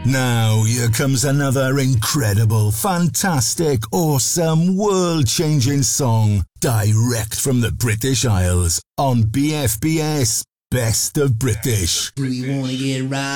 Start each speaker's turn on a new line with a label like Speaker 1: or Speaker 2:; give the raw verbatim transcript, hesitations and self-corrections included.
Speaker 1: Now, here comes another incredible, fantastic, awesome, world-changing song, direct from the British Isles, on B F B S, Best of British.
Speaker 2: Do we want to get right?